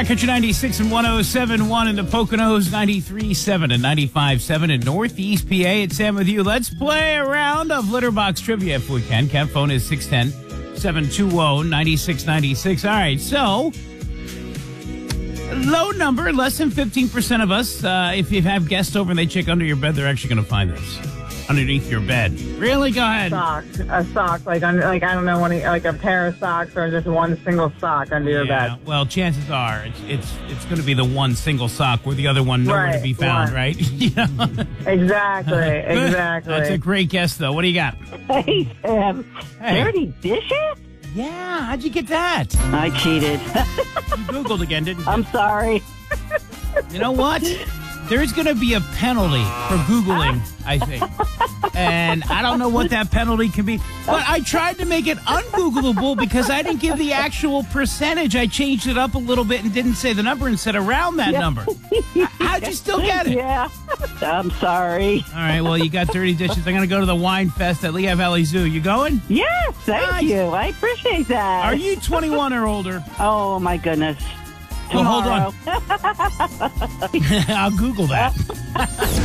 got Country 96 and 107.1 in the Poconos, 93.7 and 95.7 in Northeast PA. It's Sam with you. Let's play a round of Litterbox Trivia if we can. Cap phone is 610-720-9696. All right, so low number, less than 15% of us. If you have guests over and they check under your bed, they're actually going to find this underneath your bed. Really? Go ahead. A sock, like I don't know, like a pair of socks or just one single sock under your bed. Well, chances are it's going to be the one single sock where the other one nowhere to be found, right? Exactly. That's a great guess, though. What do you got? Hey, Sam. Hey. Dirty dishes? Yeah, how'd you get that? I cheated. You Googled again, didn't you? I'm sorry. You know what? There's going to be a penalty for Googling, I think. And I don't know what that penalty can be. But I tried to make it ungoogleable because I didn't give the actual percentage. I changed it up a little bit and didn't say the number and said around that number. How'd you still get it? Yeah. I'm sorry. All right, well, you got dirty dishes. I'm going to go to the Wine Fest at Lehigh Valley Zoo. You going? Yes, thank Nice. you. I appreciate that. Are you 21 or older? Oh, my goodness. Well, hold Tomorrow. on. I'll Google that.